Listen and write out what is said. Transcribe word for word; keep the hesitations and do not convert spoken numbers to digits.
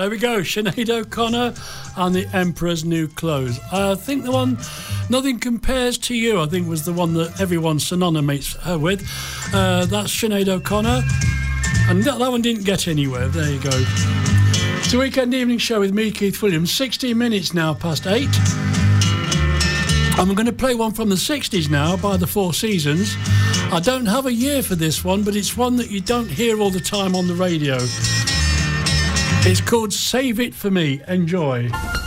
There we go, Sinead O'Connor and the Emperor's New Clothes. I think the one, Nothing Compares to You, I think was the one that everyone synonymates her with. Uh, that's Sinead O'Connor. And that, that one didn't get anywhere. There you go. It's a weekend evening show with me, Keith Williams. sixteen minutes now past eight. And we're going to play one from the sixties now by the Four Seasons. I don't have a year for this one, but it's one that you don't hear all the time on the radio. It's called Save It For Me. Enjoy.